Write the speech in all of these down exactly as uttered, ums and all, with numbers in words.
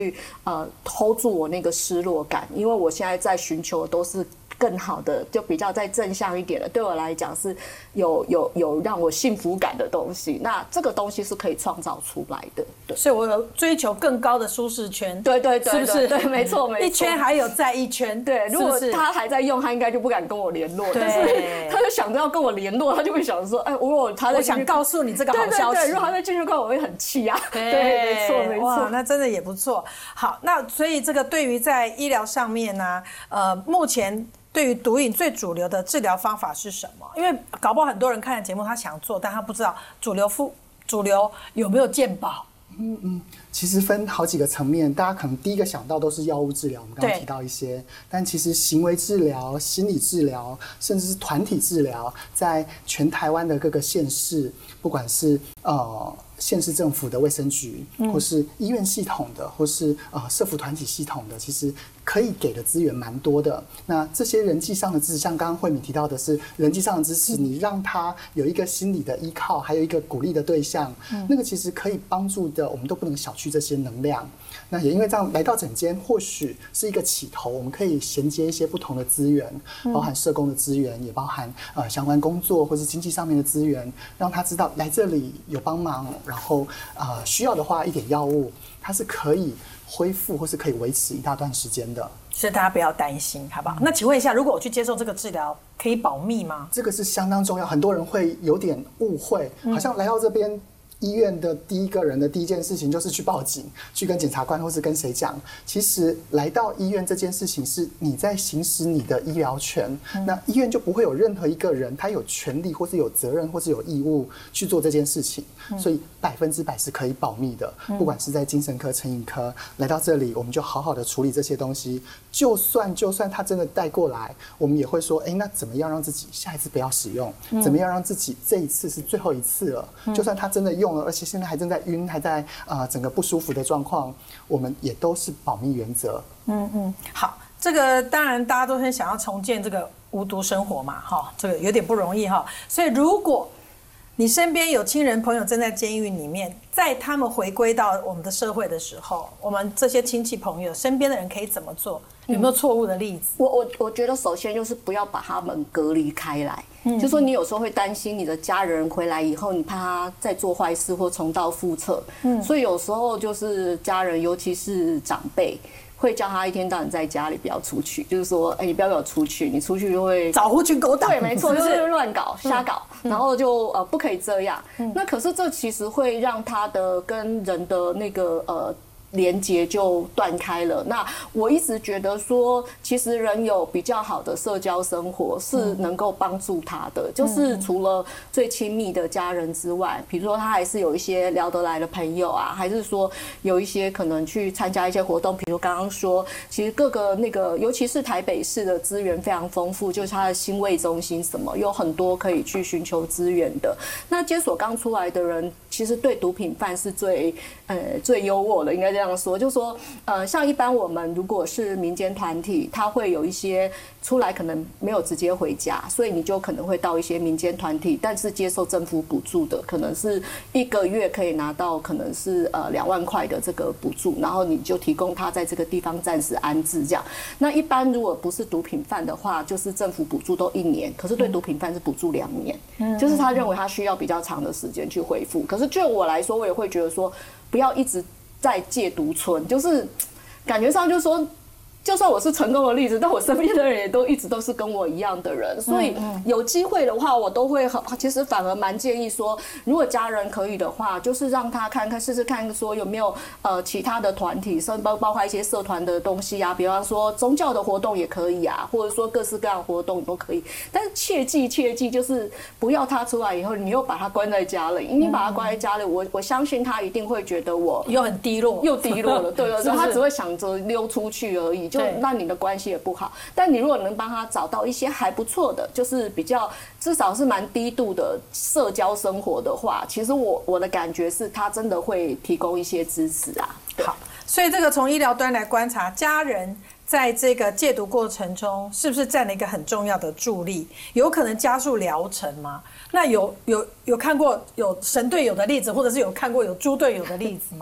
呃 hold 住我那个失落感，因为我现在在寻求的都是更好的，就比较再正向一点的，对我来讲是有有有让我幸福感的东西。那这个东西是可以创造出来的，对。 所以我有追求更高的舒适圈， 对对对， 是不是？ 对，没错没错。 一圈还有再一圈， 对。如果是是他还在用，他应该就不敢跟我联络。但是他就想着要跟我联络，他就会想说，哎，如果他我想告诉你这个好消息。 对对对，如果他再进去看，我会很气啊。 对， 对没错没错。 哇，那真的也不错。好，那所以这个对于在医疗上面呢，呃，目前。对于毒瘾最主流的治疗方法是什么？因为搞不好很多人看了节目，他想做，但他不知道主流副主流有没有健保。 嗯嗯，其实分好几个层面，大家可能第一个想到都是药物治疗，我们刚刚提到一些，但其实行为治疗、心理治疗，甚至是团体治疗，在全台湾的各个县市，不管是呃。县市政府的卫生局，或是医院系统的，或是呃社福团体系统的，其实可以给的资源蛮多的。那这些人际上的支持，像刚刚慧敏提到的是人际上的支持，你让他有一个心理的依靠，还有一个鼓励的对象，那个其实可以帮助的，我们都不能小觑这些能量。那也因为这样来到诊间，或许是一个起头，我们可以衔接一些不同的资源，包含社工的资源，也包含呃相关工作或是经济上面的资源，让他知道来这里有帮忙。然后，呃，需要的话一点药物，它是可以恢复或是可以维持一大段时间的， 所以大家不要担心，好不好？那请问一下，如果我去接受这个治疗，可以保密吗？ 这个是相当重要，很多人会有点误会，好像来到这边。医院的第一个人的第一件事情就是去报警，去跟检察官或是跟谁讲。其实来到医院这件事情是你在行使你的医疗权，嗯、那医院就不会有任何一个人他有权利或是有责任或是有义务去做这件事情，嗯、所以百分之百是可以保密的。嗯、不管是在精神科、成瘾科来到这里，我们就好好的处理这些东西。就算就算他真的带过来，我们也会说，哎，那怎么样让自己下一次不要使用？嗯、怎么样让自己这一次是最后一次了？嗯、就算他真的用。而且现在还正在晕，还在呃整个不舒服的状况，我们也都是保密原则。 嗯嗯，好，这个当然大家都很想要重建这个无毒生活嘛，哈，这个有点不容易哈。所以如果你身边有亲人朋友正在监狱里面，在他们回归到我们的社会的时候，我们这些亲戚朋友身边的人可以怎么做？有没有错误的例子？ 我我我觉得首先就是不要把他们隔离开来，嗯、就说你有时候会担心你的家人回来以后，你怕他再做坏事或重蹈覆辙，嗯，所以有时候就是家人，尤其是长辈。会叫他一天到晚在家里不要出去，就是说，哎，你不要给我出去，你出去就会找狐群狗党。 对，没错，就是乱搞、瞎搞，然后就呃不可以这样。那可是这其实会让他的跟人的那个呃。连结就断开了。那我一直觉得说，其实人有比较好的社交生活是能够帮助他的，嗯、就是除了最亲密的家人之外，比如说他还是有一些聊得来的朋友啊，还是说有一些可能去参加一些活动，比如刚刚说，其实各个那个，尤其是台北市的资源非常丰富，就是它的心卫中心什么有很多可以去寻求资源的。那监所刚出来的人，其实对毒品犯是最呃最优渥的，应该这样。这样说，就说呃，像一般我们如果是民间团体，它会有一些出来可能没有直接回家，所以你就可能会到一些民间团体，但是接受政府补助的，可能是一个月可以拿到可能是呃两万块的这个补助，然后你就提供他在这个地方暂时安置这样。那一般如果不是毒品犯的话，就是政府补助都一年，可是对毒品犯是补助两年，嗯、就是他认为他需要比较长的时间去恢复。可是就我来说，我也会觉得说，不要一直。在戒毒村，就是感觉上就是说，就算我是成功的例子，但我身边的人也都一直都是跟我一样的人，所以有机会的话，我都会很，其实反而蛮建议说，如果家人可以的话，就是让他看看试试看，说有没有呃其他的团体，甚至包包括一些社团的东西啊，比方说宗教的活动也可以啊，或者说各式各样的活动都可以。但是切记切记，就是不要他出来以后，你又把他关在家里，你把他关在家里，我我相信他一定会觉得我又很低落， 又低落了，对对对，他只会想着溜出去而已。就那你的关系也不好，但你如果能帮他找到一些还不错的，就是比较至少是蛮低度的社交生活的话，其实我我的感觉是他真的会提供一些支持啊。 好，所以这个从医疗端来观察，家人在这个戒毒过程中是不是占了一个很重要的助力？有可能加速疗程吗？那有有有看过有神队友的例子，或者是有看过有猪队友的例子吗？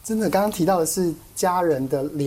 真的，刚刚提到的是家人的